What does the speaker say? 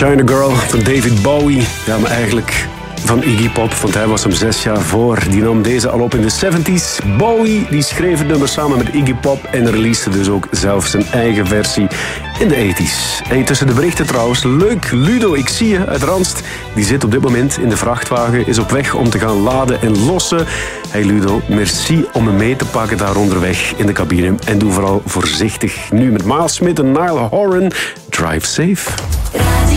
China Girl van David Bowie. Ja, maar eigenlijk van Iggy Pop, want hij was hem 6 jaar voor. Die nam deze al op in de 70s. Bowie die schreef het nummer samen met Iggy Pop en releaste dus ook zelf zijn eigen versie in de 80s. Hey, tussen de berichten trouwens, leuk, Ludo, ik zie je uit Ranst. Die zit op dit moment in de vrachtwagen, is op weg om te gaan laden en lossen. Hey Ludo, merci om me mee te pakken daar onderweg in de cabine. En doe vooral voorzichtig nu met Miles Smith en Niall Horan. Drive safe.